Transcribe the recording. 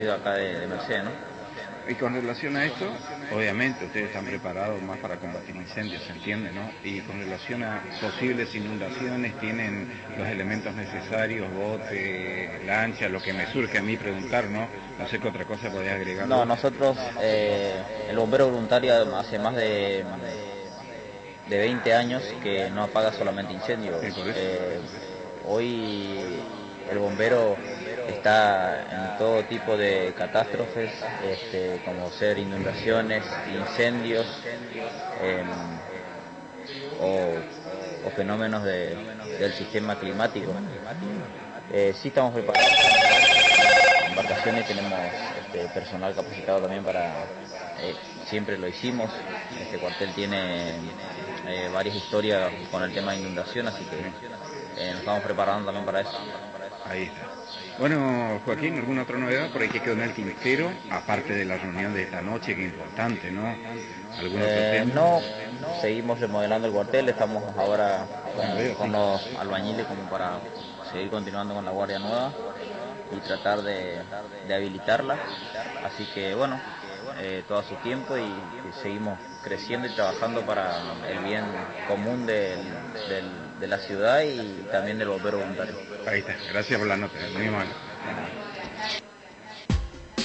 acá de Mercedes, ¿no? Y con relación a esto, obviamente ustedes están preparados más para combatir incendios, se entiende, ¿no? Y con relación a posibles inundaciones, ¿tienen los elementos necesarios, bote, lancha, lo que me surge a mí preguntar, ¿no? No sé qué otra cosa podés agregar No, vos. nosotros, el bombero voluntario hace más de 20 años que no apaga solamente incendios. Sí, por eso. Hoy el bombero está en todo tipo de catástrofes, como ser inundaciones, incendios, em, o fenómenos del sistema climático. Sí estamos preparados para embarcaciones, tenemos personal capacitado también siempre lo hicimos. Este cuartel tiene varias historias con el tema de inundación, así que nos estamos preparando también para eso. Ahí está. Bueno, Joaquín, ¿alguna otra novedad por ahí que quedó en el tintero? Aparte de la reunión de esta noche, que es importante, ¿no? ¿Algún otro tema? No, seguimos remodelando el cuartel, estamos ahora Ah, veo, sí. con los albañiles como para seguir continuando con la guardia nueva y tratar de habilitarla. Así que bueno, todo a su tiempo y seguimos creciendo y trabajando para el bien común de la ciudad y también del bombero voluntario. Ahí está. Gracias por la nota, muy amable.